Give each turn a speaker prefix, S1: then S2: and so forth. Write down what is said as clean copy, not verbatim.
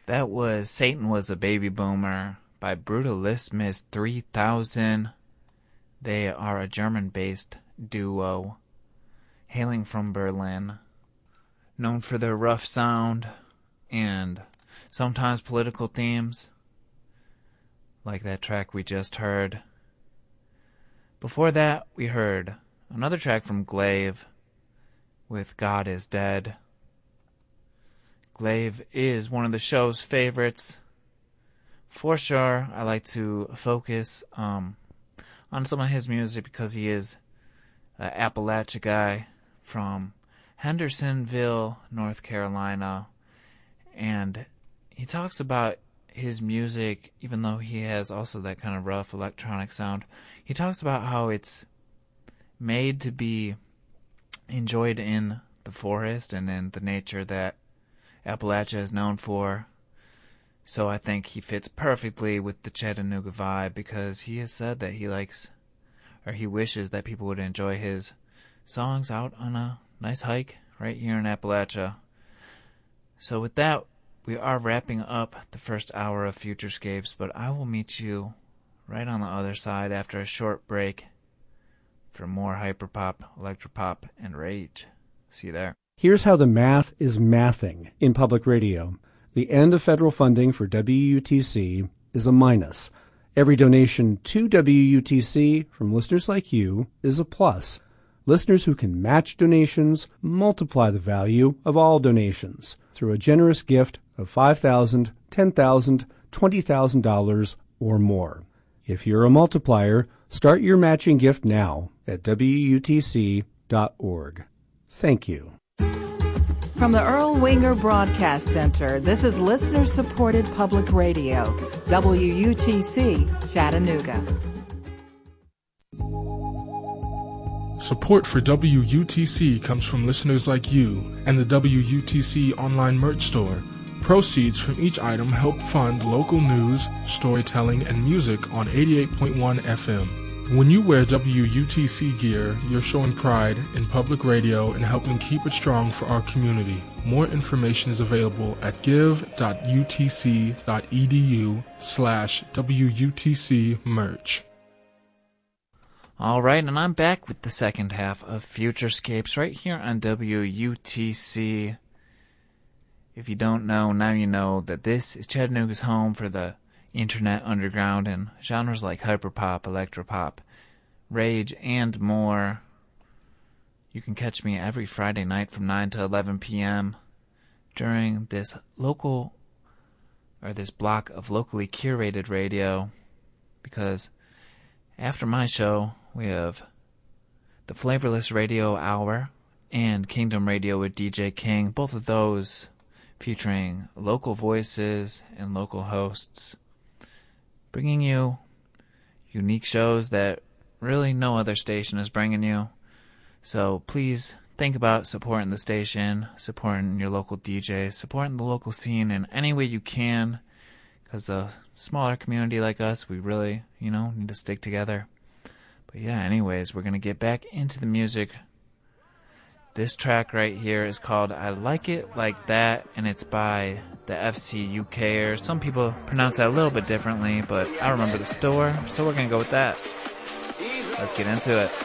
S1: That was Satan Was a Baby Boomer by Brutalismus 3000. They are a German-based duo hailing from Berlin, known for their rough sound and sometimes political themes, like that track we just heard. Before that, we heard another track from Glaive with God Is Dead. Glaive is one of the show's favorites. For sure, I like to focus on some of his music because he is an Appalachia guy from Hendersonville, North Carolina. And he talks about his music, even though he has also that kind of rough electronic sound. He talks about how it's made to be enjoyed in the forest and in the nature that Appalachia is known for. So I think he fits perfectly with the Chattanooga vibe because he has said that he likes, or he wishes that people would enjoy his songs out on a nice hike right here in Appalachia. So with that, we are wrapping up the first hour of Futurescapes, but I will meet you right on the other side after a short break for more hyperpop, electropop, and rage. See you there.
S2: Here's how the math is mathing in public radio. The end of federal funding for WUTC is a minus. Every donation to WUTC from listeners like you is a plus. Listeners who can match donations multiply the value of all donations through a generous gift of $5,000, $10,000, $20,000 or more. If you're a multiplier, start your matching gift now at WUTC.org. Thank you.
S3: From the Earl Winger Broadcast Center, this is listener-supported public radio, WUTC, Chattanooga.
S4: Support for WUTC comes from listeners like you and the WUTC online merch store. Proceeds from each item help fund local news, storytelling, and music on 88.1 FM. When you wear WUTC gear, you're showing pride in public radio and helping keep it strong for our community. More information is available at give.utc.edu/WUTC merch.
S1: All right, and I'm back with the second half of Futurescapes right here on WUTC. If you don't know, now you know that this is Chattanooga's home for the internet underground and genres like hyperpop, electropop, rage, and more. You can catch me every Friday night from 9 to 11 p.m. during this block of locally curated radio, because after my show, we have the Flavorless Radio Hour and Kingdom Radio with DJ King, both of those featuring local voices and local hosts, bringing you unique shows that really no other station is bringing you. So please think about supporting the station, supporting your local DJs, supporting the local scene in any way you can, because a smaller community like us, we really, need to stick together. But yeah, anyways, we're going to get back into the music. This track right here is called I Like It Like That, and it's by the FC UK. Some people pronounce that a little bit differently, but I remember the store, so we're going to go with that. Let's get into it.